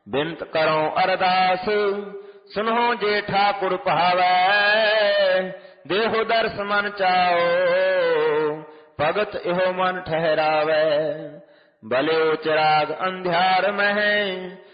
ਬਿਨਤ ਕਰੋ ਅਰਦਾਸ ਸੁਨੋ ਜੇ ਠਾਕੁਰ ਭਾਵੈ। ਦੇਹੋ ਦਰਸ ਮਨ ਚਾਓ ਭਗਤ ਇਹੋ ਮਨ ਠਹਿਰਾਵੈ। ਬਲਿਓ ਚਿਰਾਗ ਅੰਧਿਆਰ ਮਹਿ